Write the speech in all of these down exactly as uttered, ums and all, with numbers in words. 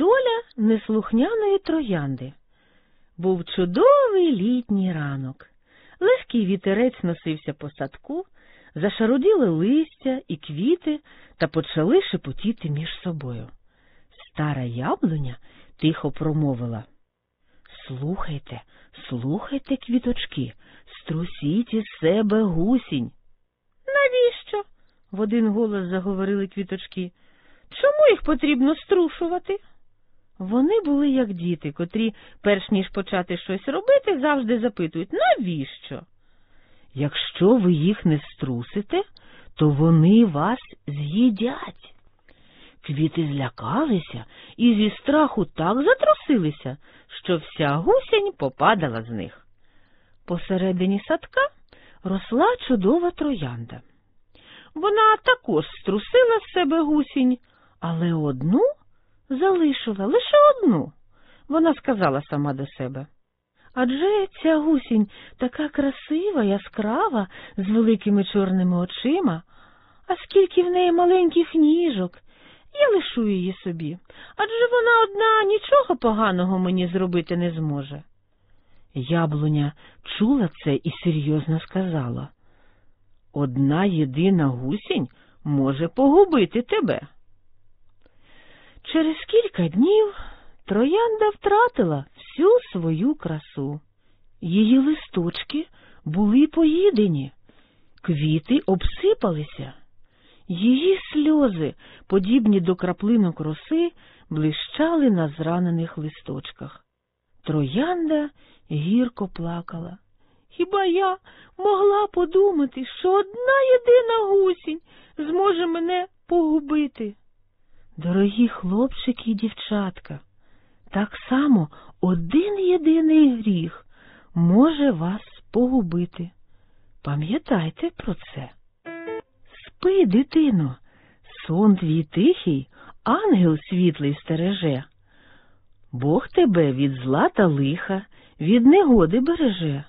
доля неслухняної троянди. Був чудовий літній ранок. Легкий вітерець носився по садку, зашаруділи листя і квіти та почали шепотіти між собою. Стара яблуня тихо промовила: «Слухайте, слухайте, квіточки, струсіть із себе гусінь». «Навіщо?» – в один голос заговорили квіточки. «Чому їх потрібно струшувати?» Вони були як діти, котрі, перш ніж почати щось робити, завжди запитують: «Навіщо?» «Якщо ви їх не струсите, то вони вас з'їдять». Квіти злякалися і зі страху так затрусилися, що вся гусінь попадала з них. Посередині садка росла чудова троянда. Вона також струсила з себе гусінь, але одну залишила, лише одну. Вона сказала сама до себе: «Адже ця гусінь така красива, яскрава, з великими чорними очима, а скільки в неї маленьких ніжок, я лишу її собі, адже вона одна нічого поганого мені зробити не зможе». Яблуня чула це і серйозно сказала: «Одна єдина гусінь може погубити тебе». Через кілька днів троянда втратила всю свою красу. Її листочки були поїдені, квіти обсипалися. Її сльози, подібні до краплинок роси, блищали на зранених листочках. Троянда гірко плакала. «Хіба я могла подумати, що одна єдина гусінь зможе мене погубити?» Дорогі хлопчики і дівчатка, так само один єдиний гріх може вас погубити. Пам'ятайте про це. Спи, дитино, сон твій тихий, ангел світлий стереже. Бог тебе від зла та лиха, від негоди береже.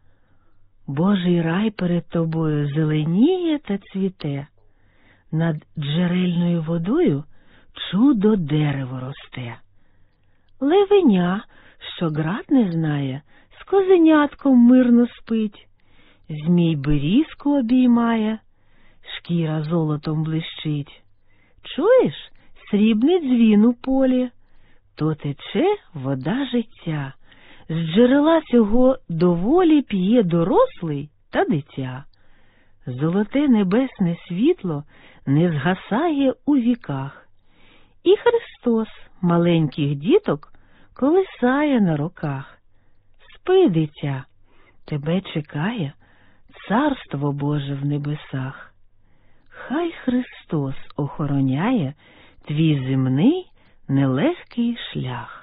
Божий рай перед тобою зеленіє та цвіте. Над джерельною водою чудо дерево росте. Левеня, що град не знає, з козенятком мирно спить. Змій берізку обіймає, шкіра золотом блищить. Чуєш срібний дзвін у полі? То тече вода життя. З джерела цього доволі п'є дорослий та дитя. Золоте небесне світло не згасає у віках. І Христос маленьких діток колисає на руках. Спи, дитя, тебе чекає Царство Боже в небесах. Хай Христос охороняє твій земний нелегкий шлях.